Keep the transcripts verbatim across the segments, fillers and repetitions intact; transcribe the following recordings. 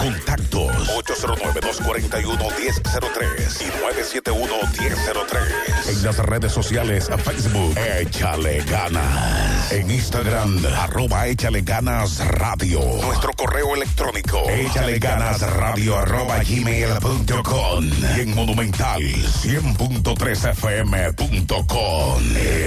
Contactos ocho cero nueve, dos cuatro uno, uno cero cero tres y nueve siete uno, uno cero cero tres. En las redes sociales, Facebook, Échale Ganas. En Instagram, arroba Échale Ganas Radio. Nuestro correo electrónico, échale ganas radio arroba gmail punto com. Y en Monumental, cien punto tres F M punto com.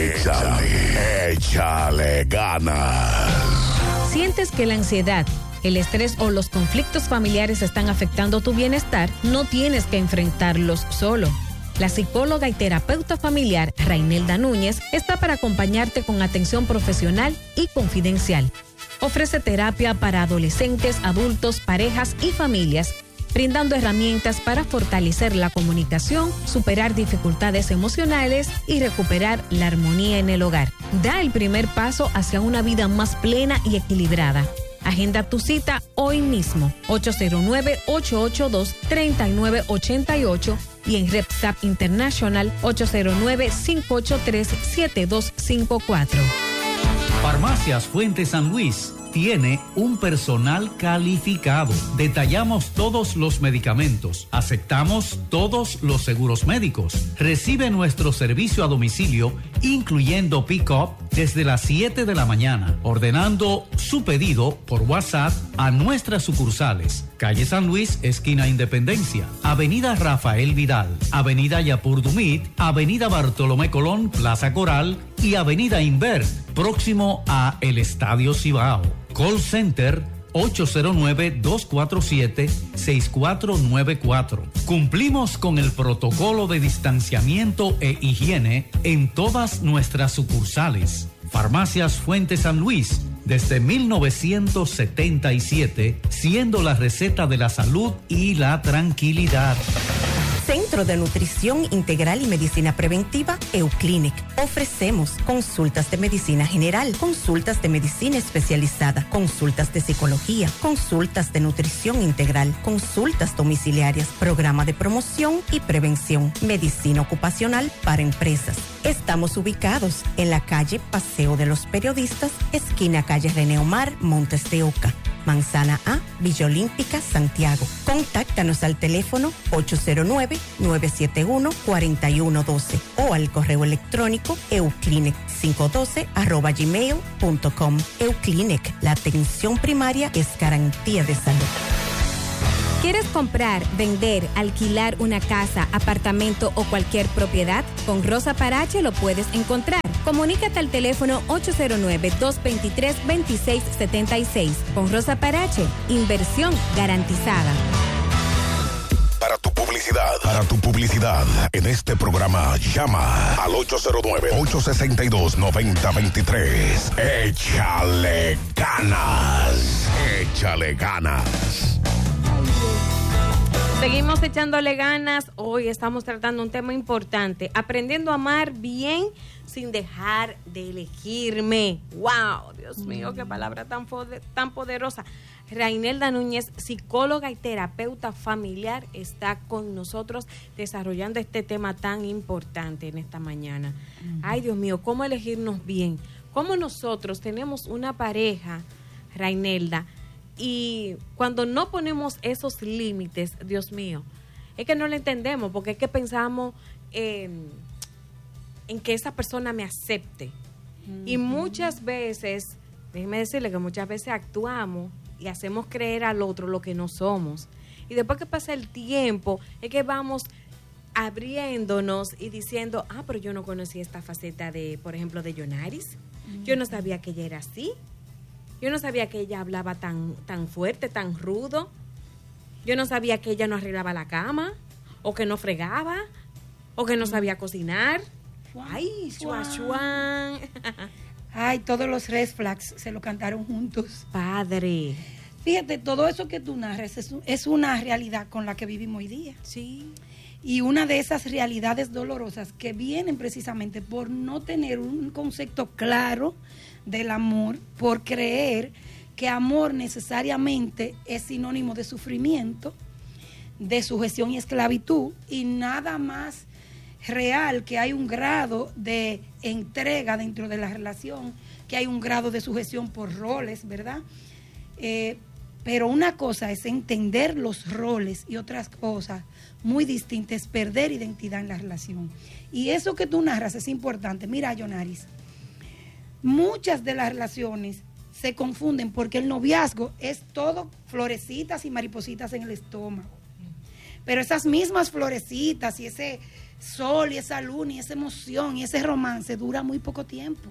Échale, échale ganas. ¿Sientes que la ansiedad, el estrés o los conflictos familiares están afectando tu bienestar? No tienes que enfrentarlos solo. La psicóloga y terapeuta familiar Rainelda Núñez está para acompañarte con atención profesional y confidencial. Ofrece terapia para adolescentes, adultos, parejas y familias, brindando herramientas para fortalecer la comunicación, superar dificultades emocionales y recuperar la armonía en el hogar. Da el primer paso hacia una vida más plena y equilibrada. Agenda tu cita hoy mismo, ocho cero nueve, ocho ocho dos, tres nueve ocho ocho y en RepSap International ocho cero nueve, cinco ocho tres, siete dos cinco cuatro. Farmacias Fuente San Luis tiene un personal calificado. Detallamos todos los medicamentos. Aceptamos todos los seguros médicos. Recibe nuestro servicio a domicilio, incluyendo pick-up, desde las siete de la mañana, ordenando su pedido por WhatsApp a nuestras sucursales. Calle San Luis, esquina Independencia, Avenida Rafael Vidal, Avenida Yapur Dumit, Avenida Bartolomé Colón, Plaza Coral y Avenida Inver, próximo a el Estadio Cibao. Call Center ocho cero nueve, dos cuatro siete, seis cuatro nueve cuatro. Cumplimos con el protocolo de distanciamiento e higiene en todas nuestras sucursales. Farmacias Fuente San Luis, desde mil novecientos setenta y siete, siendo la receta de la salud y la tranquilidad. Centro de Nutrición Integral y Medicina Preventiva, Euclinic. Ofrecemos consultas de medicina general, consultas de medicina especializada, consultas de psicología, consultas de nutrición integral, consultas domiciliarias, programa de promoción y prevención, medicina ocupacional para empresas. Estamos ubicados en la calle Paseo de los Periodistas, esquina calle René Omar, Montes de Oca. Manzana A, Villa Olímpica, Santiago. Contáctanos al teléfono ocho cero nueve, nueve siete uno, cuatro uno uno dos o al correo electrónico euclinic cinco uno dos arroba gmail punto com. Euclinic, la atención primaria es garantía de salud. ¿Quieres comprar, vender, alquilar una casa, apartamento o cualquier propiedad? Con Rosa Parache lo puedes encontrar. Comunícate al teléfono ocho cero nueve, dos dos tres, dos seis siete seis. Con Rosa Parache, inversión garantizada. Para tu publicidad, para tu publicidad, en este programa llama al ocho cero nueve, ocho seis dos, nueve cero dos tres. Échale ganas, échale ganas. Seguimos echándole ganas. Hoy estamos tratando un tema importante, aprendiendo a amar bien sin dejar de elegirme. ¡Wow! Dios mío, qué palabra tan, poder, tan poderosa. Rainelda Núñez, psicóloga y terapeuta familiar, está con nosotros desarrollando este tema tan importante en esta mañana. Uh-huh. Ay, Dios mío, ¿cómo elegirnos bien? ¿Cómo nosotros tenemos una pareja, Rainelda, y cuando no ponemos esos límites, Dios mío, es que no lo entendemos, porque es que pensamos eh, en que esa persona me acepte. Uh-huh. Y muchas veces, déjeme decirle que muchas veces actuamos y hacemos creer al otro lo que no somos. Y después que pasa el tiempo, es que vamos abriéndonos y diciendo, ah, pero yo no conocí esta faceta de, por ejemplo, de Yonaris. Uh-huh. Yo no sabía que ella era así. Yo no sabía que ella hablaba tan, tan fuerte, tan rudo. Yo no sabía que ella no arreglaba la cama, o que no fregaba, o que no sabía cocinar. Ay, chuan, chuan. Ay, todos los red flags se lo cantaron juntos. Padre. Fíjate, todo eso que tú narras es, es una realidad con la que vivimos hoy día. Sí. Y una de esas realidades dolorosas que vienen precisamente por no tener un concepto claro del amor, por creer que amor necesariamente es sinónimo de sufrimiento, de sujeción y esclavitud, y nada más real que hay un grado de entrega dentro de la relación, que hay un grado de sujeción por roles, ¿verdad? Eh, Pero una cosa es entender los roles y otras cosas muy distintas es perder identidad en la relación. Y eso que tú narras es importante. Mira, Yonaris, muchas de las relaciones se confunden porque el noviazgo es todo florecitas y maripositas en el estómago. Pero esas mismas florecitas y ese sol y esa luna y esa emoción y ese romance dura muy poco tiempo.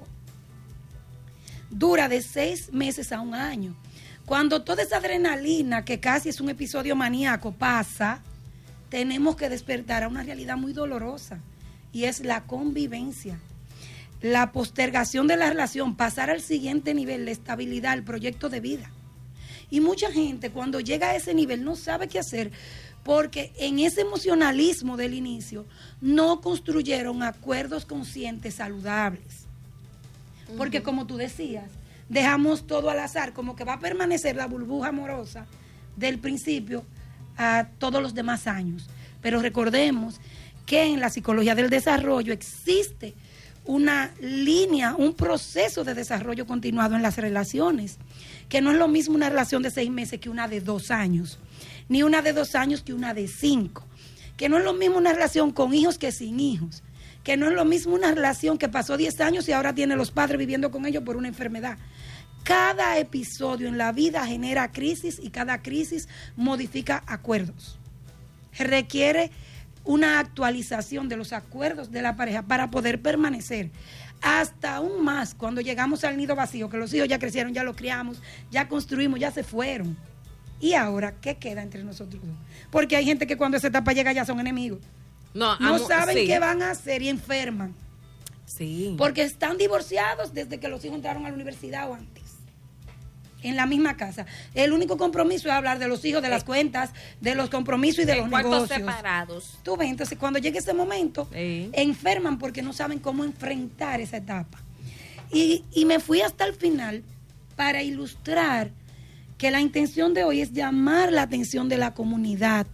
Dura de seis meses a un año. Cuando toda esa adrenalina, que casi es un episodio maníaco, pasa, tenemos que despertar a una realidad muy dolorosa, y es la convivencia. La postergación de la relación, pasar al siguiente nivel, la estabilidad, el proyecto de vida. Y mucha gente cuando llega a ese nivel no sabe qué hacer, porque en ese emocionalismo del inicio no construyeron acuerdos conscientes saludables. Porque uh-huh. como tú decías, dejamos todo al azar, como que va a permanecer la burbuja amorosa del principio a todos los demás años. Pero recordemos que en la psicología del desarrollo existe una línea, un proceso de desarrollo continuado en las relaciones, que no es lo mismo una relación de seis meses que una de dos años, ni una de dos años que una de cinco, que no es lo mismo una relación con hijos que sin hijos, que no es lo mismo una relación que pasó diez años y ahora tiene los padres viviendo con ellos por una enfermedad. Cada episodio en la vida genera crisis y cada crisis modifica acuerdos. Requiere una actualización de los acuerdos de la pareja para poder permanecer. Hasta aún más cuando llegamos al nido vacío, que los hijos ya crecieron, ya los criamos, ya construimos, ya se fueron. Y ahora, ¿qué queda entre nosotros dos? Porque hay gente que cuando esa etapa llega ya son enemigos. No, no amo, saben sí. qué van a hacer y enferman. Sí. Porque están divorciados desde que los hijos entraron a la universidad o antes. En la misma casa. El único compromiso es hablar de los hijos, de las cuentas, de los compromisos y de los negocios. Separados. Tú ves, entonces cuando llegue ese momento, sí. enferman porque no saben cómo enfrentar esa etapa. Y, y me fui hasta el final para ilustrar que la intención de hoy es llamar la atención de la comunidad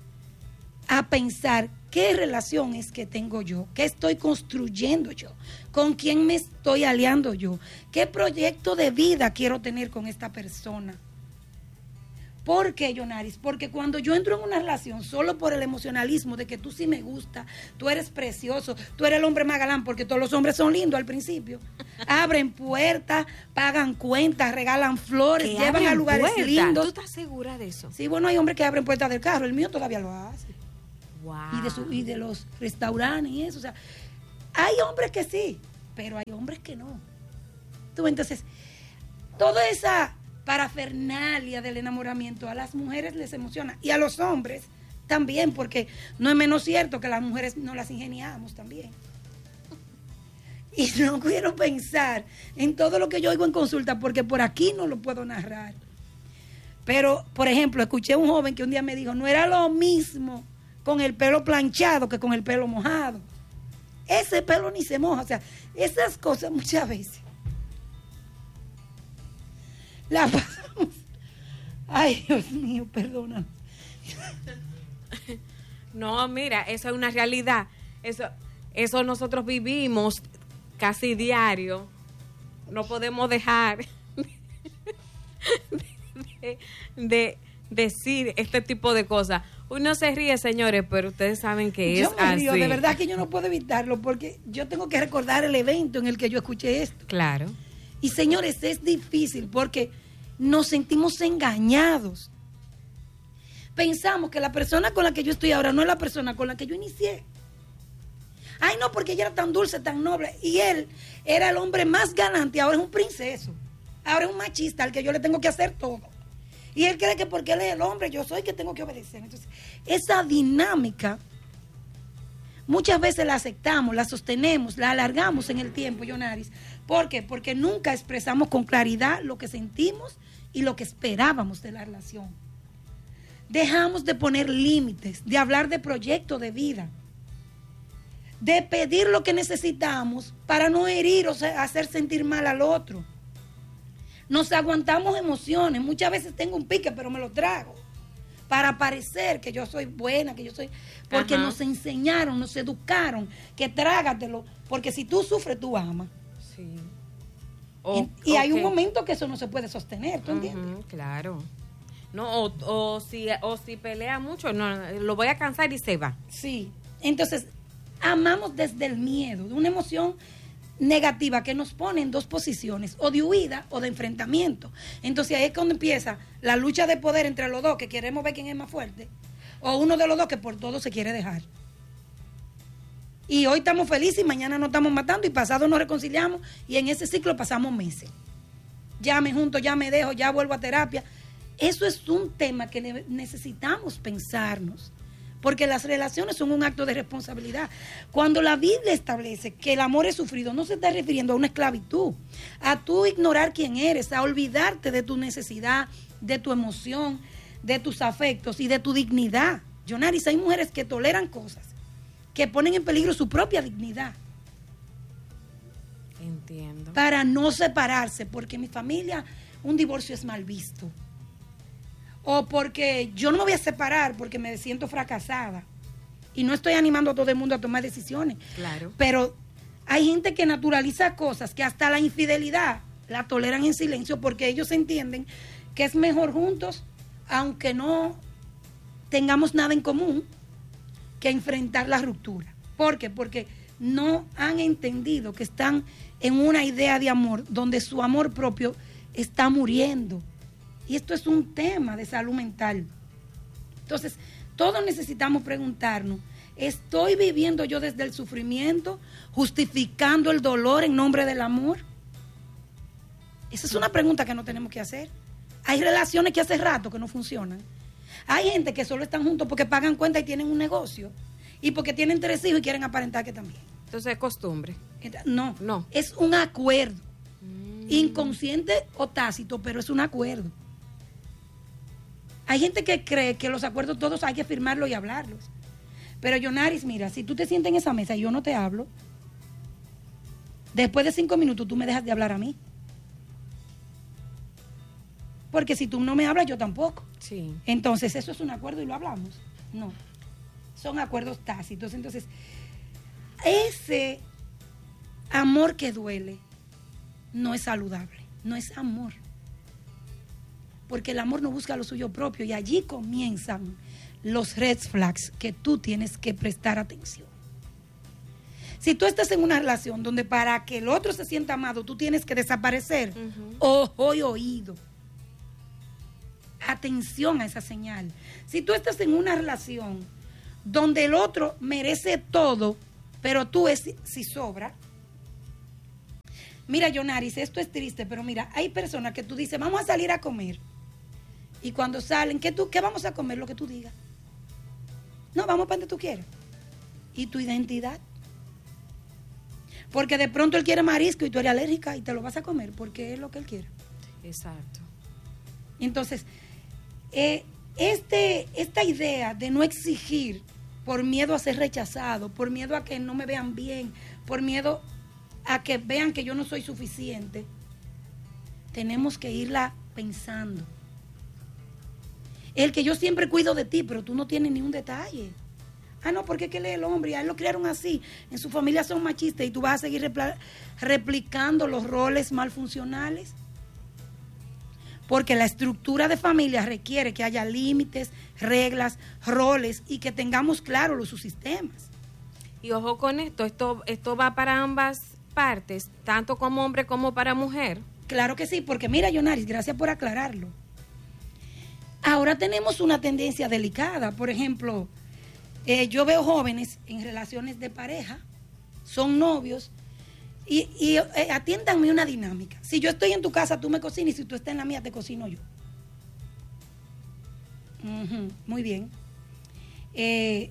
a pensar qué relación es que tengo yo, qué estoy construyendo yo, con quién me estoy aliando yo, qué proyecto de vida quiero tener con esta persona. ¿Por qué, Yonaris? Porque cuando yo entro en una relación solo por el emocionalismo de que tú sí me gusta, tú eres precioso, tú eres el hombre más galán, porque todos los hombres son lindos al principio, abren puertas, pagan cuentas, regalan flores, llevan a lugares puerta? lindos. ¿Tú estás segura de eso? Sí, bueno, hay hombres que abren puertas del carro, el mío todavía lo hace. Wow. Y, de su, y de los restaurantes y eso, o sea, hay hombres que sí, pero hay hombres que no. Tú, entonces, toda esa parafernalia del enamoramiento a las mujeres les emociona y a los hombres también, porque no es menos cierto que las mujeres no las ingeniamos también. Y no quiero pensar en todo lo que yo oigo en consulta, porque por aquí no lo puedo narrar. Pero, por ejemplo, escuché a un joven que un día me dijo, no era lo mismo con el pelo planchado que con el pelo mojado. Ese pelo ni se moja. O sea, esas cosas muchas veces las pasamos. Ay, Dios mío, perdóname. No, mira, eso es una realidad. Eso, eso nosotros vivimos casi diario. No podemos dejar de, de, de decir este tipo de cosas. Uno se ríe, señores, pero ustedes saben que yo es me río, así. De verdad que yo no puedo evitarlo, porque yo tengo que recordar el evento en el que yo escuché esto. Claro. Y señores, es difícil porque nos sentimos engañados. Pensamos que la persona con la que yo estoy ahora no es la persona con la que yo inicié. Ay, no, porque ella era tan dulce, tan noble. Y él era el hombre más galante, ahora es un princeso. Ahora es un machista al que yo le tengo que hacer todo. Y él cree que porque él es el hombre, yo soy que tengo que obedecer. Entonces, esa dinámica muchas veces la aceptamos, la sostenemos, la alargamos en el tiempo, Yonaris. ¿Por qué? Porque nunca expresamos con claridad lo que sentimos y lo que esperábamos de la relación. Dejamos de poner límites, de hablar de proyecto de vida, de pedir lo que necesitamos para no herir o hacer sentir mal al otro. Nos aguantamos emociones. Muchas veces tengo un pique, pero me lo trago para parecer que yo soy buena, que yo soy... Porque Ajá. nos enseñaron, nos educaron, que trágatelo, porque si tú sufres, tú amas. Sí. Oh, y y okay. hay un momento que eso no se puede sostener, ¿tú entiendes? Uh-huh, claro. No, o, o si o si pelea mucho, no, lo voy a cansar y se va. Sí. Entonces, amamos desde el miedo, de una emoción negativa que nos pone en dos posiciones, o de huida o de enfrentamiento. Entonces ahí es cuando empieza la lucha de poder entre los dos, que queremos ver quién es más fuerte, o uno de los dos que por todo se quiere dejar. Y hoy estamos felices y mañana nos estamos matando y pasado nos reconciliamos y en ese ciclo pasamos meses. Ya me junto, ya me dejo, ya vuelvo a terapia. Eso es un tema que necesitamos pensarnos, porque las relaciones son un acto de responsabilidad. Cuando la Biblia establece que el amor es sufrido, no se está refiriendo a una esclavitud, a tú ignorar quién eres, a olvidarte de tu necesidad, de tu emoción, de tus afectos y de tu dignidad. Yonaris, hay mujeres que toleran cosas que ponen en peligro su propia dignidad. Entiendo. Para no separarse, porque en mi familia un divorcio es mal visto. O porque yo no me voy a separar porque me siento fracasada. Y no estoy animando a todo el mundo a tomar decisiones. Claro. Pero hay gente que naturaliza cosas que hasta la infidelidad la toleran en silencio porque ellos entienden que es mejor juntos, aunque no tengamos nada en común, que enfrentar la ruptura. ¿Por qué? Porque no han entendido que están en una idea de amor donde su amor propio está muriendo. Y esto es un tema de salud mental. Entonces, todos necesitamos preguntarnos, ¿estoy viviendo yo desde el sufrimiento, justificando el dolor en nombre del amor? Esa es una pregunta que no tenemos que hacer. Hay relaciones que hace rato que no funcionan. Hay gente que solo están juntos porque pagan cuenta y tienen un negocio. Y porque tienen tres hijos y quieren aparentar que también. Entonces es costumbre. No, no. Es un acuerdo. Mm. Inconsciente o tácito, pero es un acuerdo. Hay gente que cree que los acuerdos todos hay que firmarlos y hablarlos. Pero Yonaris, mira, si tú te sientes en esa mesa y yo no te hablo, después de cinco minutos tú me dejas de hablar a mí. Porque si tú no me hablas, yo tampoco. Sí. Entonces, ¿eso es un acuerdo y lo hablamos? No. Son acuerdos tácitos. Entonces, ese amor que duele no es saludable, no es amor. Porque el amor no busca lo suyo propio y allí comienzan los red flags que tú tienes que prestar atención. Si tú estás en una relación donde para que el otro se sienta amado tú tienes que desaparecer, uh-huh. ojo y oído. Atención a esa señal. Si tú estás en una relación donde el otro merece todo, pero tú es si sobra. Mira, Yonaris, esto es triste, pero mira, hay personas que tú dices, vamos a salir a comer. Y cuando salen, ¿qué, tú, qué vamos a comer? Lo que tú digas. No, vamos para donde tú quieras. ¿Y tu identidad? Porque de pronto él quiere marisco y tú eres alérgica y te lo vas a comer porque es lo que él quiere. Exacto. Entonces, eh, este, esta idea de no exigir por miedo a ser rechazado, por miedo a que no me vean bien, por miedo a que vean que yo no soy suficiente, tenemos que irla pensando. El que yo siempre cuido de ti, pero tú no tienes ni un detalle. Ah, no, porque es que él es el hombre y a él lo criaron así. En su familia son machistas y tú vas a seguir repl- replicando los roles mal funcionales. Porque la estructura de familia requiere que haya límites, reglas, roles y que tengamos claros los subsistemas. Y ojo con esto, esto, esto va para ambas partes, tanto como hombre como para mujer. Claro que sí, porque mira, Yonaris, gracias por aclararlo. Ahora tenemos una tendencia delicada. Por ejemplo, eh, yo veo jóvenes en relaciones de pareja, son novios, y, y eh, atiéndanme una dinámica. Si yo estoy en tu casa, tú me cocinas, y si tú estás en la mía, te cocino yo. Uh-huh, muy bien. Eh,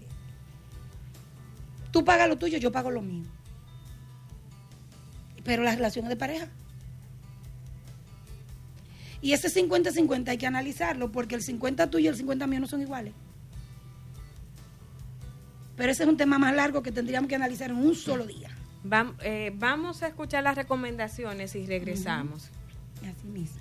tú pagas lo tuyo, yo pago lo mío. Pero las relaciones de pareja. Y ese cincuenta cincuenta hay que analizarlo, porque el cincuenta tuyo y el cincuenta mío no son iguales. Pero ese es un tema más largo que tendríamos que analizar en un solo día. Va, eh, vamos a escuchar las recomendaciones y regresamos. Uh-huh. Así mismo.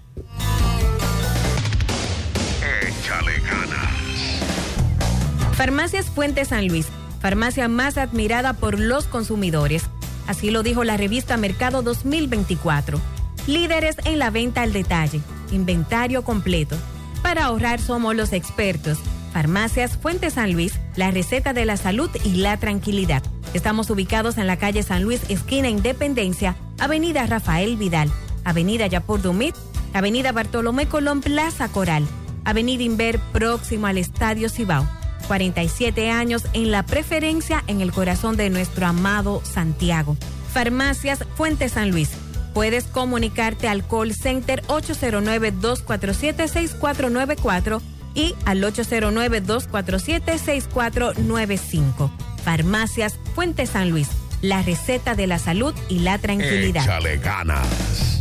Échale ganas. Farmacias Fuente San Luis, farmacia más admirada por los consumidores. Así lo dijo la revista Mercado dos mil veinticuatro. Líderes en la venta al detalle, inventario completo. Para para ahorrar somos los expertos. Farmacias Fuente San Luis, la receta de la salud y la tranquilidad. Estamos ubicados en la calle San Luis, esquina Independencia, avenida Rafael Vidal, avenida Yapur Dumit, avenida Bartolomé Colón, Plaza Coral, avenida Inver, próximo al Estadio Cibao. cuarenta y siete años en la preferencia en el corazón de nuestro amado Santiago. Farmacias Fuente San Luis. Puedes comunicarte al call center ocho cero nueve, dos cuatro siete, seis cuatro nueve cuatro y al ocho cero nueve, dos cuatro siete, seis cuatro nueve cinco. Farmacias Fuente San Luis, la receta de la salud y la tranquilidad. Échale ganas.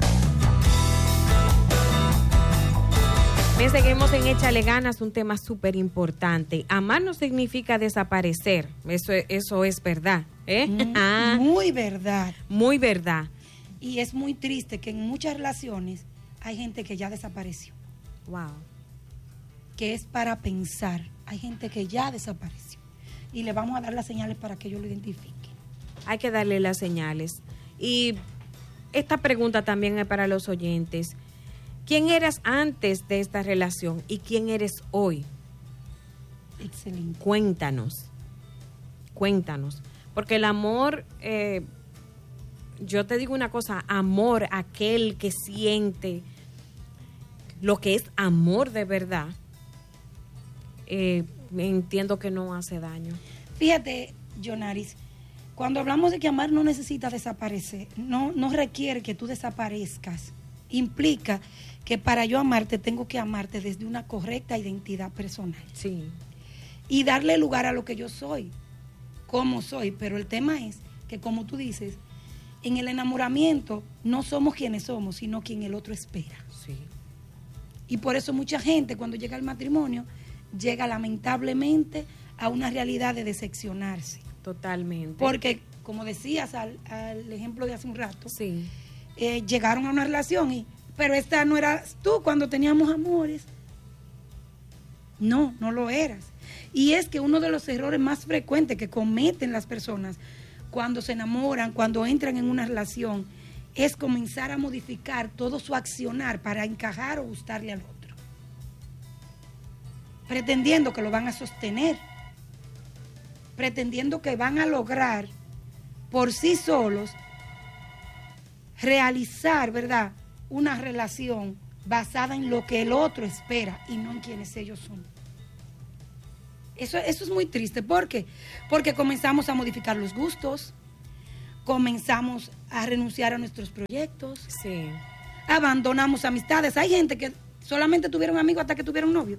Bien, seguimos en Échale Ganas, un tema súper importante. Amar no significa desaparecer, eso, eso es verdad. ¿eh? Mm, ah, muy verdad. Muy verdad. Y es muy triste que en muchas relaciones hay gente que ya desapareció. Wow. Que es para pensar. Hay gente que ya desapareció. Y le vamos a dar las señales para que ellos lo identifiquen. Hay que darle las señales. Y esta pregunta también es para los oyentes. ¿Quién eras antes de esta relación y quién eres hoy? Excelente. Cuéntanos. Cuéntanos. Porque el amor, eh, yo te digo una cosa, amor, aquel que siente lo que es amor de verdad, eh, entiendo que no hace daño. Fíjate, Yonaris, cuando hablamos de que amar no necesita desaparecer, no, no requiere que tú desaparezcas, implica que para yo amarte tengo que amarte desde una correcta identidad personal. Sí. Y darle lugar a lo que yo soy, como soy. Pero el tema es que, como tú dices, en el enamoramiento no somos quienes somos, sino quien el otro espera. Sí. Y por eso mucha gente cuando llega al matrimonio llega lamentablemente a una realidad de decepcionarse. Totalmente. Porque, como decías al, al ejemplo de hace un rato, sí. eh, llegaron a una relación y, pero esta no eras tú cuando teníamos amores. No, no lo eras. Y es que uno de los errores más frecuentes que cometen las personas cuando se enamoran, cuando entran en una relación, es comenzar a modificar todo su accionar para encajar o gustarle al otro, pretendiendo que lo van a sostener, pretendiendo que van a lograr por sí solos realizar, ¿verdad?, una relación basada en lo que el otro espera y no en quienes ellos son. Eso, eso es muy triste. ¿Por qué? Porque comenzamos a modificar los gustos, comenzamos a renunciar a nuestros proyectos, sí. abandonamos amistades. Hay gente que solamente tuvieron amigos hasta que tuvieron novio.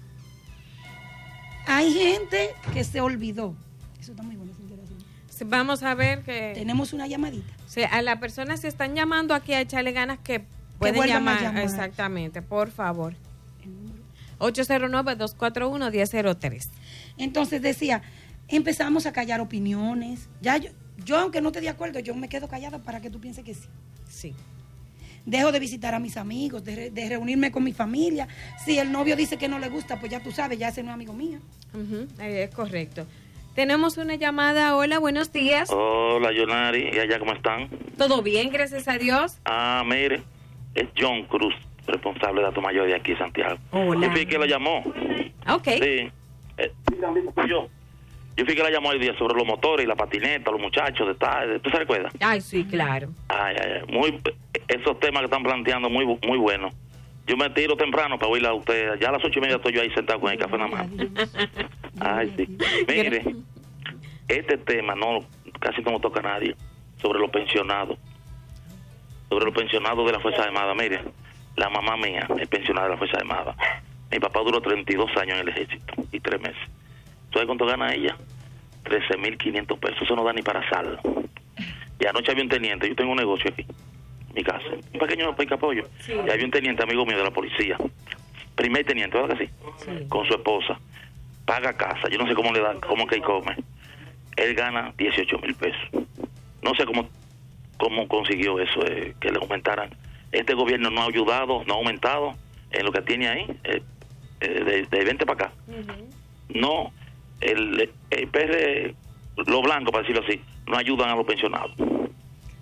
Hay gente que se olvidó. Eso está muy bueno. Vamos a ver que... Tenemos una llamadita. O sea, a las personas se están llamando aquí a Echarle Ganas que pueden que llamar. llamar. Exactamente, por favor. ocho cero nueve, dos cuatro uno, uno cero cero tres. Entonces decía, empezamos a callar opiniones. Ya yo, yo, aunque no esté de acuerdo, yo me quedo callada para que tú pienses que sí. Sí. Dejo de visitar a mis amigos, de, de reunirme con mi familia. Si el novio dice que no le gusta, pues ya tú sabes, ya ese no es amigo mío. Uh-huh, es correcto. Tenemos una llamada. Hola, buenos días. Hola, Yonari. ¿Y allá cómo están? Todo bien, gracias a Dios. Ah, mire, es John Cruz, responsable de Atomayor de aquí, Santiago. Hola. Yo fui que la llamó. Ok. Sí. Eh, yo, yo fui que la llamó el día sobre los motores y la patineta, los muchachos de tal. ¿Tú se recuerdas? Ay, sí, claro. Ay, ay, ay. Muy, esos temas que están planteando, muy muy buenos. Yo me tiro temprano para oírla a usted. Ya a las ocho y media estoy yo ahí sentado con el café en la mano. Ay, sí. Mire, este tema no casi no toca a nadie. Sobre los pensionados. Sobre los pensionados de la Fuerza Armada. Mire, la mamá mía es pensionada de la Fuerza Armada. Mi papá duró treinta y dos años en el ejército y tres meses. ¿Sabes cuánto gana ella? trece mil quinientos pesos. Eso no da ni para sal. Y anoche había un teniente. Yo tengo un negocio aquí. Mi casa, un pequeño pica-pollo. Sí. Y había un teniente amigo mío de la policía, primer teniente, ¿verdad que sí? Sí? Con su esposa, paga casa, yo no sé cómo le da, cómo que come. Él gana dieciocho mil pesos. No sé cómo cómo consiguió eso, eh, que le aumentaran. Este gobierno no ha ayudado, no ha aumentado en lo que tiene ahí, eh, eh, de, de veinte para acá. Uh-huh. No, el, el P R, lo blanco, para decirlo así, no ayudan a los pensionados.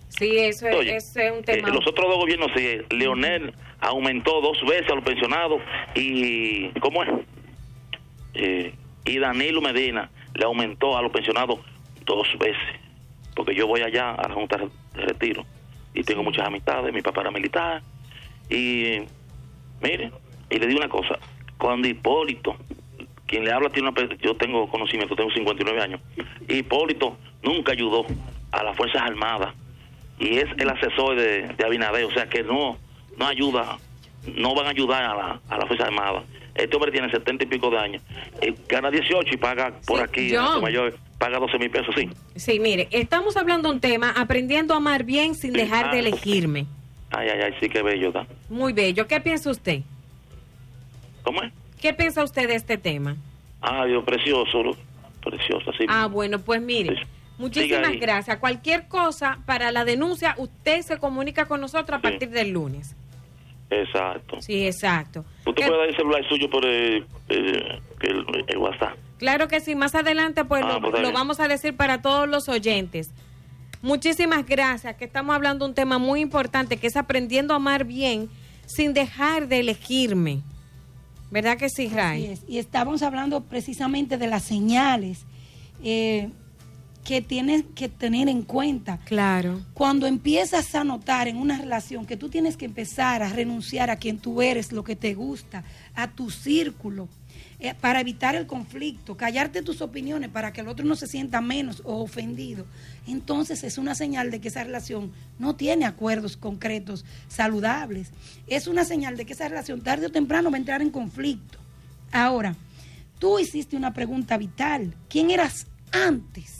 Sí, eso es, Oye, eso es un tema. Eh, los otros dos gobiernos, sí, Leonel aumentó dos veces a los pensionados y, ¿cómo es? Eh, y Danilo Medina le aumentó a los pensionados dos veces, porque yo voy allá a la Junta de Retiro y tengo muchas amistades, mi papá era militar y, mire, y le digo una cosa, cuando Hipólito, quien le habla tiene una, yo tengo conocimiento, tengo cincuenta y nueve años, Hipólito nunca ayudó a las Fuerzas Armadas y es el asesor de, de Abinader, o sea que no no ayuda, no van a ayudar a la, a las Fuerzas Armadas. Este hombre tiene setenta y pico de años, eh, gana dieciocho y paga por sí, aquí, en Alto Mayor, paga doce mil pesos, sí. Sí, mire, estamos hablando de un tema, aprendiendo a amar bien sin sí, dejar ah, de elegirme. Ay, ay, ay, sí, qué bello, ¿verdad? Muy bello. ¿Qué piensa usted? ¿Cómo es? ¿Qué piensa usted de este tema? Ah, Dios, precioso, precioso, sí. Ah, bueno, pues mire, sí. Muchísimas gracias. Cualquier cosa para la denuncia, usted se comunica con nosotros a partir sí. del lunes. Exacto. Sí, exacto. ¿Usted puede dar el celular suyo por el, el, el, el WhatsApp? Claro que sí, más adelante pues, ah, lo, pues lo vamos a decir para todos los oyentes. Muchísimas gracias, que estamos hablando de un tema muy importante, que es aprendiendo a amar bien sin dejar de elegirme. ¿Verdad que sí, Ray? Así es. Y estábamos hablando precisamente de las señales eh, que tienes que tener en cuenta. Claro. Cuando empiezas a notar en una relación que tú tienes que empezar a renunciar a quien tú eres, lo que te gusta, a tu círculo, eh, para evitar el conflicto, callarte tus opiniones para que el otro no se sienta menos o ofendido, entonces es una señal de que esa relación no tiene acuerdos concretos saludables. Es una señal de que esa relación tarde o temprano va a entrar en conflicto. Ahora, tú hiciste una pregunta vital. ¿Quién eras antes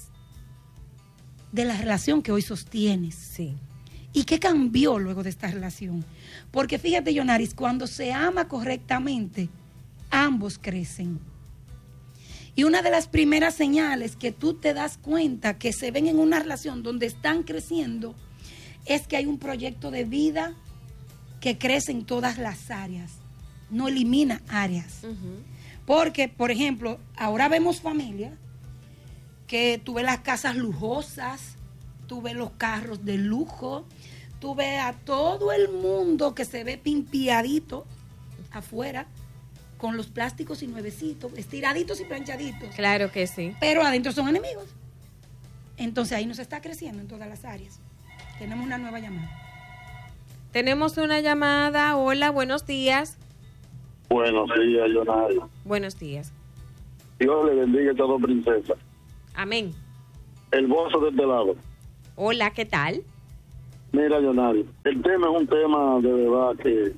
de la relación que hoy sostienes? Sí. ¿Y qué cambió luego de esta relación? Porque fíjate, Yonaris, cuando se ama correctamente, ambos crecen. Y una de las primeras señales que tú te das cuenta que se ven en una relación donde están creciendo es que hay un proyecto de vida que crece en todas las áreas, no elimina áreas. Uh-huh. Porque, por ejemplo, ahora vemos familias que tú ves las casas lujosas, tú ves los carros de lujo, tú ves a todo el mundo que se ve pimpiadito afuera, con los plásticos y nuevecitos, estiraditos y planchaditos. Claro que sí. Pero adentro son enemigos. Entonces ahí nos está creciendo en todas las áreas. Tenemos una nueva llamada. Tenemos una llamada. Hola, buenos días. Buenos días, Yonaris. Buenos días. Dios le bendiga a estas dos princesas. Amén. El bozo de este lado. Hola, ¿qué tal? Mira, Yonaris, el tema es un tema de verdad que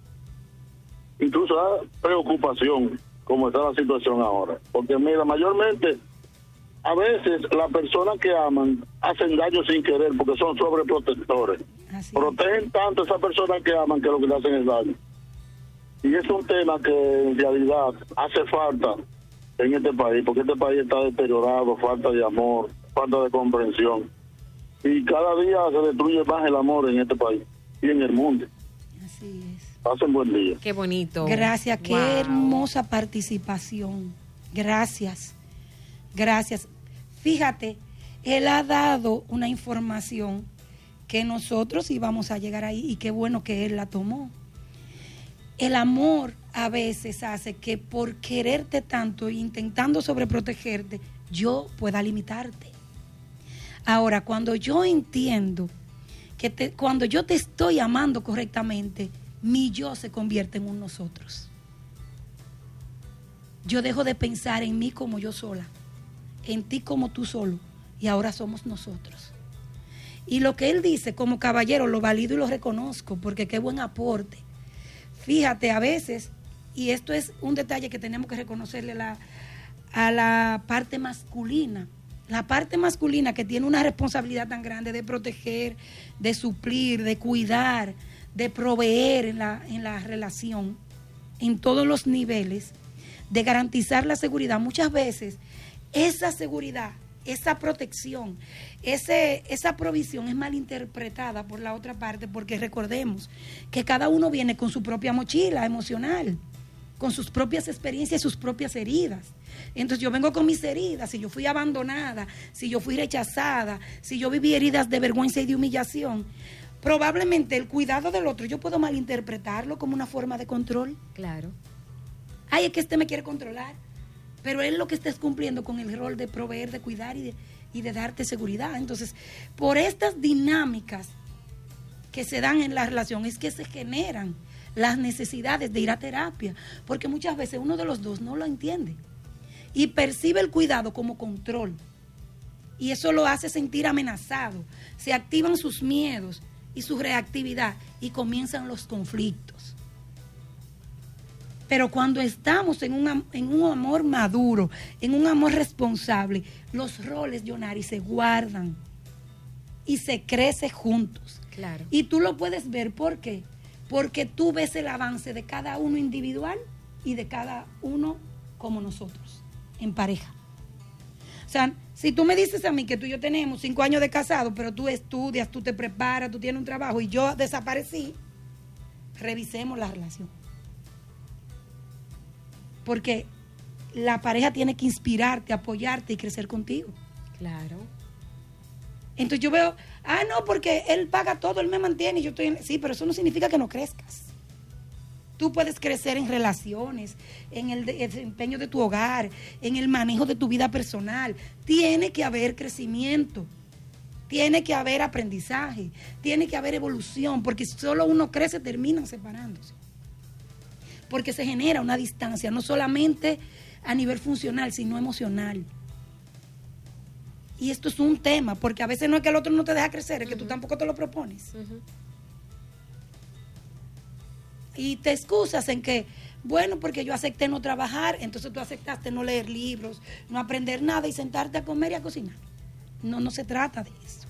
incluso da preocupación como está la situación ahora. Porque mira, mayormente, a veces las personas que aman hacen daño sin querer porque son sobreprotectores. Así Protegen es. tanto a esas personas que aman que lo que le hacen es daño. Y es un tema que en realidad hace falta en este país, porque este país está deteriorado, falta de amor, falta de comprensión. Y cada día se destruye más el amor en este país y en el mundo. Así es. Pasen buen día. Qué bonito. Gracias, qué wow. hermosa participación. Gracias, gracias. Fíjate, él ha dado una información que nosotros íbamos a llegar ahí y qué bueno que él la tomó. El amor a veces hace que por quererte tanto e intentando sobreprotegerte, yo pueda limitarte. Ahora, cuando yo entiendo que te, cuando yo te estoy amando correctamente, mi yo se convierte en un nosotros. Yo dejo de pensar en mí como yo sola, en ti como tú solo, y ahora somos nosotros. Y lo que él dice como caballero lo valido y lo reconozco, porque qué buen aporte. Fíjate, a veces, y esto es un detalle que tenemos que reconocerle la, a la parte masculina, la parte masculina que tiene una responsabilidad tan grande de proteger, de suplir, de cuidar, de proveer en la, en la relación, en todos los niveles, de garantizar la seguridad. Muchas veces esa seguridad, esa protección, ese, esa provisión es malinterpretada por la otra parte, porque recordemos que cada uno viene con su propia mochila emocional. con sus propias experiencias y sus propias heridas. Entonces yo vengo con mis heridas, si yo fui abandonada, si yo fui rechazada, si yo viví heridas de vergüenza y de humillación, probablemente el cuidado del otro yo puedo malinterpretarlo como una forma de control. Claro. Ay, es que este me quiere controlar, pero él lo que está es cumpliendo con el rol de proveer, de cuidar y de, y de darte seguridad. Entonces, por estas dinámicas que se dan en la relación es que se generan las necesidades de ir a terapia, porque muchas veces uno de los dos no lo entiende y percibe el cuidado como control, y eso lo hace sentir amenazado, se activan sus miedos y su reactividad y comienzan los conflictos. Pero cuando estamos en un, en un amor maduro, en un amor responsable, los roles, Yonari, se guardan y se crece juntos. Claro. Y tú lo puedes ver, ¿por qué? Porque tú ves el avance de cada uno individual y de cada uno como nosotros, en pareja. O sea, si tú me dices a mí que tú y yo tenemos cinco años de casado, pero tú estudias, tú te preparas, tú tienes un trabajo y yo desaparecí, revisemos la relación. Porque la pareja tiene que inspirarte, apoyarte y crecer contigo. Claro. Entonces yo veo, ah, no, porque él paga todo, él me mantiene y yo estoy en... Sí, pero eso no significa que no crezcas. Tú puedes crecer en relaciones, en el desempeño de tu hogar, en el manejo de tu vida personal. Tiene que haber crecimiento, tiene que haber aprendizaje, tiene que haber evolución, porque si solo uno crece, terminan separándose. Porque se genera una distancia, no solamente a nivel funcional, sino emocional. Y esto es un tema, porque a veces no es que el otro no te deja crecer, es que uh-huh. tú tampoco te lo propones. Uh-huh. Y te excusas en que, bueno, porque yo acepté no trabajar, entonces tú aceptaste no leer libros, no aprender nada y sentarte a comer y a cocinar. No, no se trata de eso.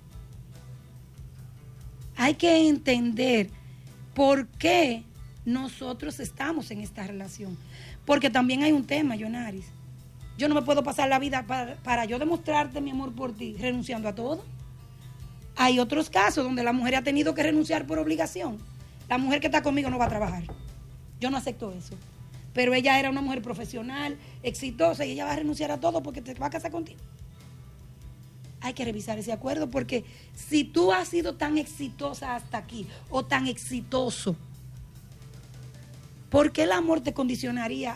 Hay que entender por qué nosotros estamos en esta relación. Porque también hay un tema, Yonaris. Yo no me puedo pasar la vida para, para yo demostrarte mi amor por ti, renunciando a todo. Hay otros casos donde la mujer ha tenido que renunciar por obligación. La mujer que está conmigo no va a trabajar. Yo no acepto eso. Pero ella era una mujer profesional, exitosa, y ella va a renunciar a todo porque te va a casar contigo. Hay que revisar ese acuerdo, porque si tú has sido tan exitosa hasta aquí, o tan exitoso, ¿por qué el amor te condicionaría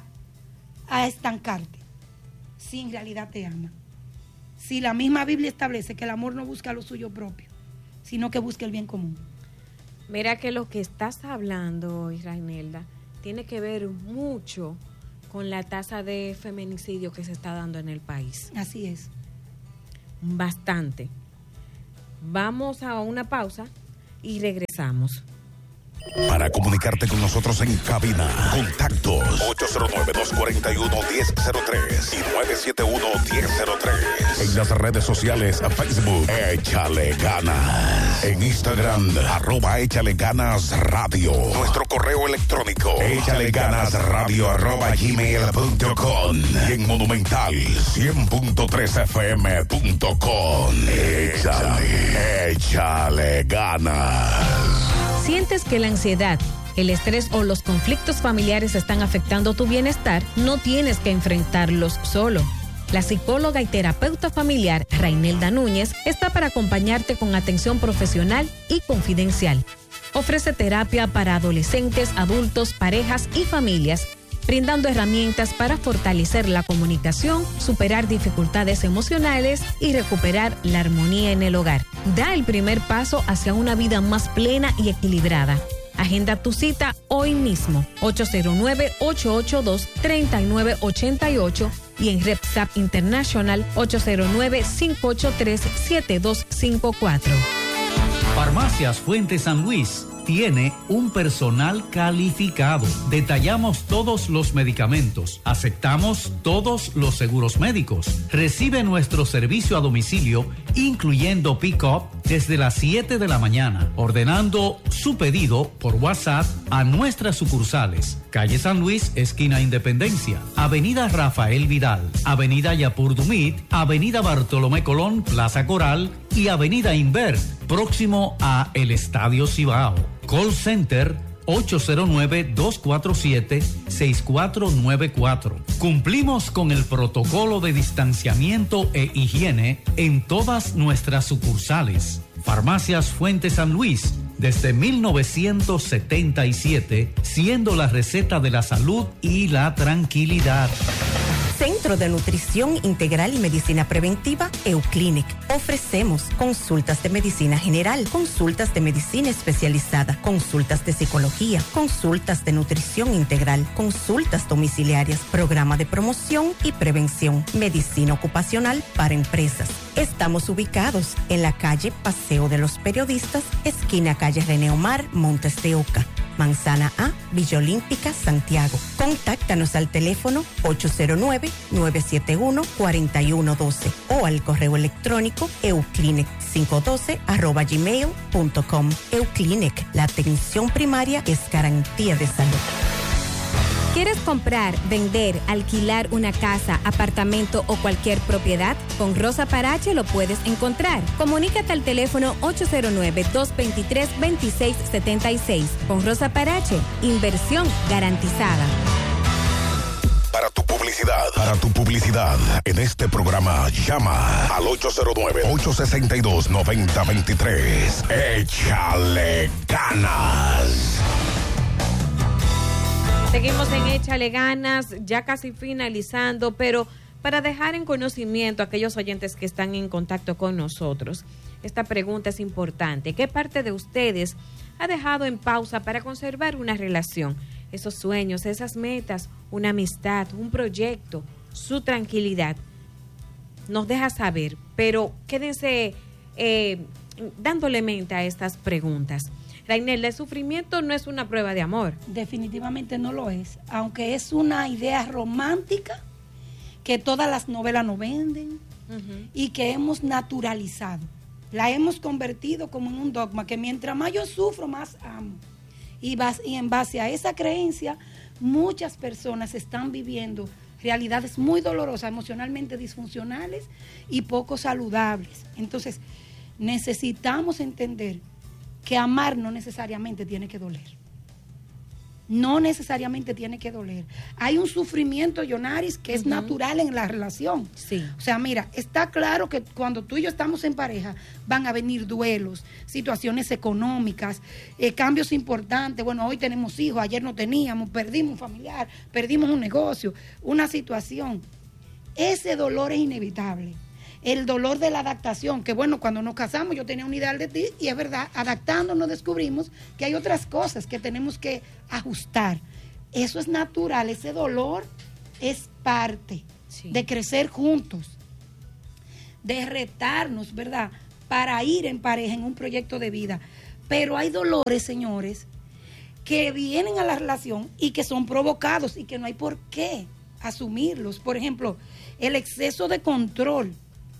a estancarte si en realidad te ama? Si la misma Biblia establece que el amor no busca lo suyo propio, sino que busca el bien común. Mira que lo que estás hablando, Israelda, tiene que ver mucho con la tasa de feminicidio que se está dando en el país. Así es. Bastante. Vamos a una pausa y regresamos. Para comunicarte con nosotros en cabina, contactos ocho cero nueve, dos cuatro uno, uno cero cero tres y nueve siete uno, uno cero cero tres. En las redes sociales, Facebook, Échale Ganas. En Instagram, arroba Échale Ganas Radio. Nuestro correo electrónico, échale ganas radio arroba gmail punto com. Y en Monumental, cien punto tres F M punto com. Échale, échale ganas. ¿Sientes que la ansiedad, el estrés o los conflictos familiares están afectando tu bienestar? No tienes que enfrentarlos solo. La psicóloga y terapeuta familiar Rainelda Núñez está para acompañarte con atención profesional y confidencial. Ofrece terapia para adolescentes, adultos, parejas y familias, brindando herramientas para fortalecer la comunicación, superar dificultades emocionales y recuperar la armonía en el hogar. Da el primer paso hacia una vida más plena y equilibrada. Agenda tu cita hoy mismo, ocho cero nueve, ocho ocho dos, tres nueve ocho ocho y en RepSap International ocho cero nueve, cinco ocho tres, siete dos cinco cuatro. Farmacias Fuente San Luis tiene un personal calificado. Detallamos todos los medicamentos. Aceptamos todos los seguros médicos. Recibe nuestro servicio a domicilio, incluyendo pick-up, desde las siete de la mañana, ordenando su pedido por WhatsApp a nuestras sucursales. Calle San Luis, esquina Independencia, Avenida Rafael Vidal, Avenida Yapur Dumit, Avenida Bartolomé Colón, Plaza Coral y Avenida Inver, próximo a el Estadio Cibao. Call Center ocho cero nueve, dos cuatro siete, seis cuatro nueve cuatro. Cumplimos con el protocolo de distanciamiento e higiene en todas nuestras sucursales. Farmacias Fuente San Luis, desde mil novecientos setenta y siete, siendo la receta de la salud y la tranquilidad. Centro de Nutrición Integral y Medicina Preventiva, Euclinic. Ofrecemos consultas de medicina general, consultas de medicina especializada, consultas de psicología, consultas de nutrición integral, consultas domiciliarias, programa de promoción y prevención, medicina ocupacional para empresas. Estamos ubicados en la calle Paseo de los Periodistas, esquina calle René Omar, Montes de Oca. Manzana A, Villa Olímpica, Santiago. Contáctanos al teléfono ocho cero nueve, nueve siete uno, cuatro uno uno dos o al correo electrónico euclinic cinco uno dos arroba gmail punto com. Euclinic, la atención primaria es garantía de salud. ¿Quieres comprar, vender, alquilar una casa, apartamento o cualquier propiedad? Con Rosa Parache lo puedes encontrar. Comunícate al teléfono ocho cero nueve, dos dos tres, dos seis siete seis. Con Rosa Parache, inversión garantizada. Para tu publicidad, para tu publicidad, en este programa llama al ocho cero nueve, ocho seis dos, nueve cero dos tres. Échale ganas. Seguimos en Échale Ganas, ya casi finalizando, pero para dejar en conocimiento a aquellos oyentes que están en contacto con nosotros, esta pregunta es importante. ¿Qué parte de ustedes ha dejado en pausa para conservar una relación? Esos sueños, esas metas, una amistad, un proyecto, su tranquilidad. Nos deja saber, pero quédense eh, dándole mente a estas preguntas. Rainel, el sufrimiento no es una prueba de amor. Definitivamente no lo es, aunque es una idea romántica que todas las novelas nos venden uh-huh. y que hemos naturalizado. La hemos convertido como en un dogma, que mientras más yo sufro, más amo. Y, bas- y en base a esa creencia, muchas personas están viviendo realidades muy dolorosas, emocionalmente disfuncionales y poco saludables. Entonces, necesitamos entender que amar no necesariamente tiene que doler. No necesariamente tiene que doler. Hay un sufrimiento, Yonaris, que uh-huh. es natural en la relación. Sí. O sea, mira, está claro que cuando tú y yo estamos en pareja, van a venir duelos, situaciones económicas, eh, cambios importantes. Bueno, hoy tenemos hijos, ayer no teníamos, perdimos un familiar, perdimos un negocio, una situación. Ese dolor es inevitable. El dolor de la adaptación, que bueno, cuando nos casamos yo tenía un ideal de ti y es verdad, adaptándonos descubrimos que hay otras cosas que tenemos que ajustar. Eso es natural, ese dolor es parte sí. de crecer juntos, de retarnos, ¿verdad? Para ir en pareja en un proyecto de vida. Pero hay dolores, señores, que vienen a la relación y que son provocados y que no hay por qué asumirlos. Por ejemplo, el exceso de control.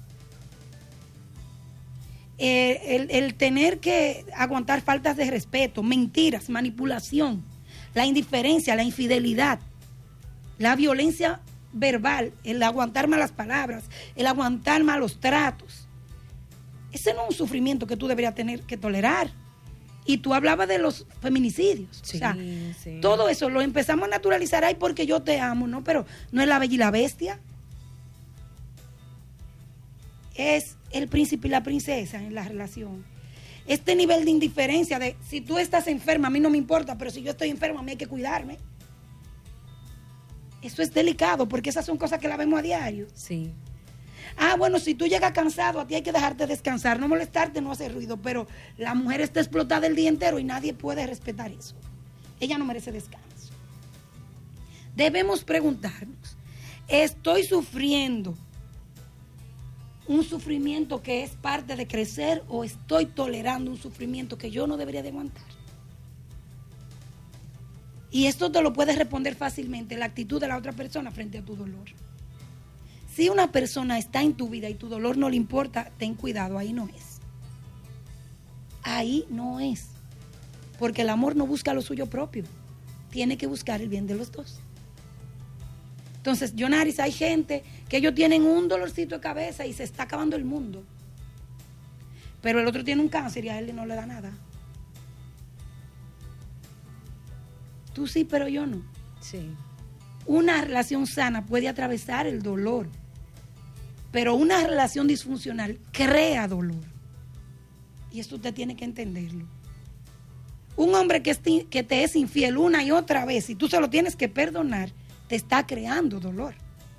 Eh, el, el tener que aguantar faltas de respeto, mentiras, manipulación, la indiferencia, la infidelidad, la violencia verbal, el aguantar malas palabras, el aguantar malos tratos. Ese no es un sufrimiento que tú deberías tener que tolerar. Y tú hablabas de los feminicidios. Sí, o sea, sí. Todo eso lo empezamos a naturalizar. Ay, porque yo te amo, ¿no? Pero no es la bella y la bestia. Es el príncipe y la princesa en la relación. Este nivel de indiferencia de si tú estás enferma, a mí no me importa, pero si yo estoy enferma, a mí hay que cuidarme. Eso es delicado porque esas son cosas que la vemos a diario. Sí. Ah, bueno, si tú llegas cansado, a ti hay que dejarte descansar, no molestarte, no hacer ruido, pero la mujer está explotada el día entero y nadie puede respetar eso. Ella no merece descanso. Debemos preguntarnos, ¿estoy sufriendo un sufrimiento que es parte de crecer o estoy tolerando un sufrimiento que yo no debería de aguantar? Y esto te lo puedes responder fácilmente, la actitud de la otra persona frente a tu dolor. Si una persona está en tu vida y tu dolor no le importa, ten cuidado, ahí no es. Ahí no es. Porque el amor no busca lo suyo propio, tiene que buscar el bien de los dos. Entonces, Yonaris, hay gente que ellos tienen un dolorcito de cabeza y se está acabando el mundo. Pero el otro tiene un cáncer y a él no le da nada. Tú sí, pero yo no. Sí. Una relación sana puede atravesar el dolor, pero una relación disfuncional crea dolor. Y eso usted tiene que entenderlo. Un hombre que, es, que te es infiel una y otra vez, y tú se lo tienes que perdonar, te está creando dolor.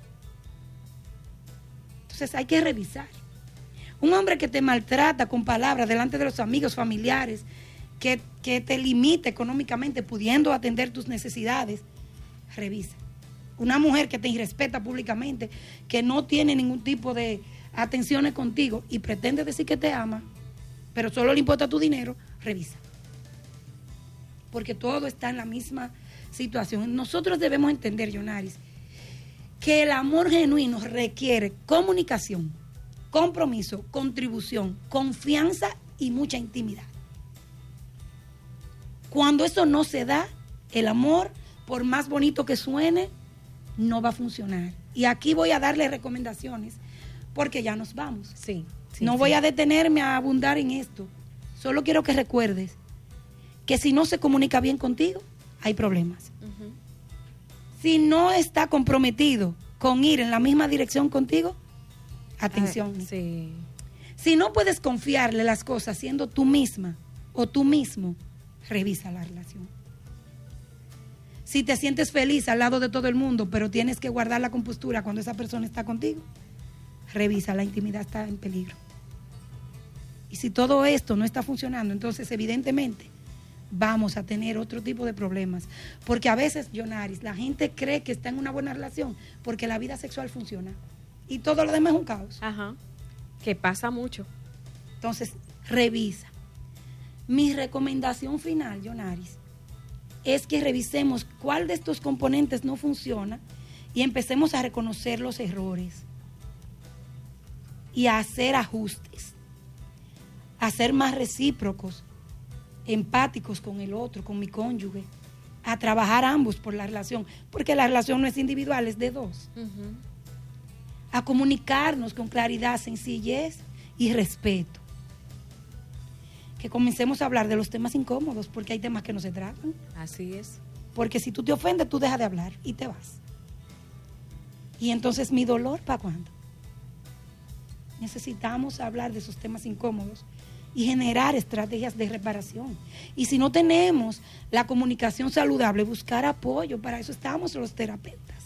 Entonces hay que revisar. Un hombre que te maltrata con palabras delante de los amigos, familiares, que, que te limita económicamente pudiendo atender tus necesidades, revisa. Una mujer que te irrespeta públicamente, que no tiene ningún tipo de atenciones contigo y pretende decir que te ama, pero solo le importa tu dinero, revisa. Porque todo está en la misma situación. Nosotros debemos entender, Yonaris, que el amor genuino requiere comunicación, compromiso, contribución, confianza y mucha intimidad. Cuando eso no se da, el amor, por más bonito que suene, no va a funcionar. Y aquí voy a darle recomendaciones porque ya nos vamos. Sí, sí, no sí. voy a detenerme a abundar en esto. Solo quiero que recuerdes que si no se comunica bien contigo, hay problemas. Uh-huh. Si no está comprometido con ir en la misma dirección contigo, atención. Ay, sí. Si no puedes confiarle las cosas siendo tú misma o tú mismo, revisa la relación. Si te sientes feliz al lado de todo el mundo, pero tienes que guardar la compostura cuando esa persona está contigo, revisa, la intimidad está en peligro. Y si todo esto no está funcionando, entonces evidentemente vamos a tener otro tipo de problemas. Porque a veces, Yonaris, la gente cree que está en una buena relación porque la vida sexual funciona y todo lo demás es un caos. Ajá. Que pasa mucho. Entonces, revisa. Mi recomendación final, Yonaris, es que revisemos cuál de estos componentes no funciona y empecemos a reconocer los errores y a hacer ajustes, a ser más recíprocos, empáticos con el otro, con mi cónyuge, a trabajar ambos por la relación, porque la relación no es individual, es de dos. Uh-huh. A comunicarnos con claridad, sencillez y respeto. Que comencemos a hablar de los temas incómodos, porque hay temas que no se tratan. Así es. Porque si tú te ofendes, tú dejas de hablar y te vas. Y entonces, ¿mi dolor para cuándo? Necesitamos hablar de esos temas incómodos y generar estrategias de reparación. Y si no tenemos la comunicación saludable, buscar apoyo. Para eso estamos los terapeutas.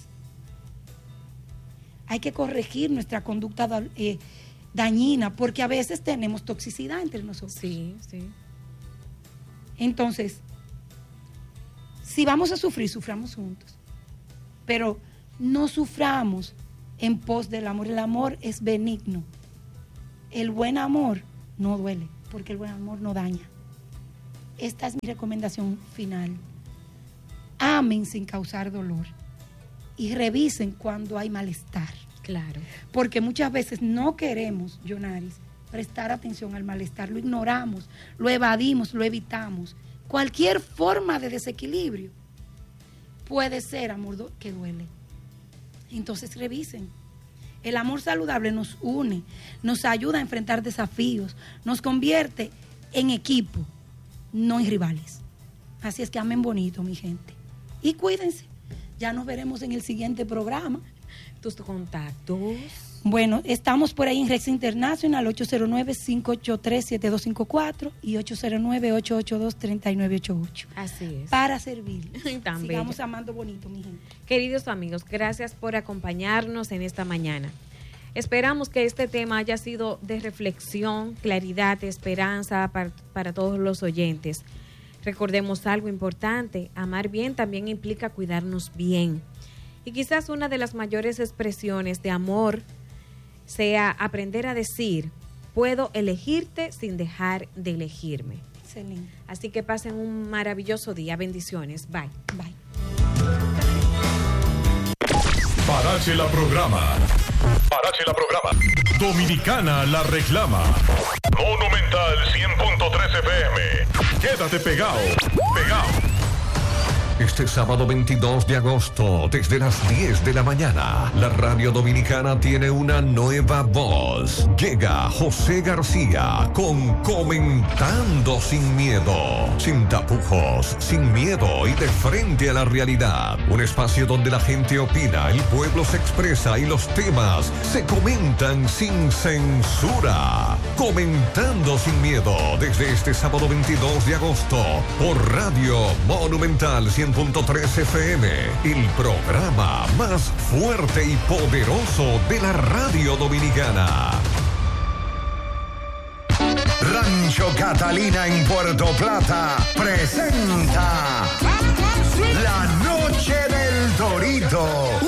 Hay que corregir nuestra conducta eh, dañina, porque a veces tenemos toxicidad entre nosotros. Sí, sí. Entonces, si vamos a sufrir, suframos juntos. Pero no suframos en pos del amor. El amor es benigno. El buen amor no duele, porque el buen amor no daña. Esta es mi recomendación final. Amen sin causar dolor y revisen cuando hay malestar. Claro. Porque muchas veces no queremos, Yonaris, prestar atención al malestar. Lo ignoramos, lo evadimos, lo evitamos. Cualquier forma de desequilibrio puede ser amor que duele. Entonces revisen. El amor saludable nos une, nos ayuda a enfrentar desafíos, nos convierte en equipo, no en rivales. Así es que amen bonito, mi gente. Y cuídense. Ya nos veremos en el siguiente programa. ¿Tus contactos? Bueno, estamos por ahí en Rex International, ocho cero nueve, cinco ocho tres, siete dos cinco cuatro y ocho cero nueve, ocho ocho dos, tres nueve ocho ocho. Así es. Para servirles. Tan Sigamos bella. amando bonito, mi gente. Queridos amigos, gracias por acompañarnos en esta mañana. Esperamos que este tema haya sido de reflexión, claridad, esperanza para, para todos los oyentes. Recordemos algo importante, amar bien también implica cuidarnos bien. Y quizás una de las mayores expresiones de amor sea aprender a decir, puedo elegirte sin dejar de elegirme. Excelente. Así que pasen un maravilloso día. Bendiciones. Bye. Bye. Parache la programa. Parache la programa. Dominicana la reclama. Monumental cien punto tres F M. Quédate pegado. Pegado. Este sábado veintidós de agosto, desde las diez de la mañana, la radio dominicana tiene una nueva voz. Llega José García con Comentando Sin Miedo. Sin tapujos, sin miedo y de frente a la realidad. Un espacio donde la gente opina, el pueblo se expresa y los temas se comentan sin censura. Comentando Sin Miedo, desde este sábado veintidós de agosto, por Radio Monumental cien punto tres F M, el programa más fuerte y poderoso de la radio dominicana. Rancho Catalina en Puerto Plata presenta La Noche del Torito.